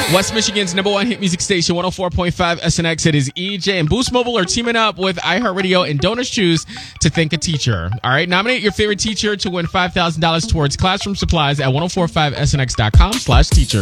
West Michigan's number one hit music station, 104.5 SNX. It is EJ, and Boost Mobile are teaming up with iHeartRadio and Donors Choose to Thank a Teacher. All right, nominate your favorite teacher to win $5,000 towards classroom supplies at 1045snx.com/teacher.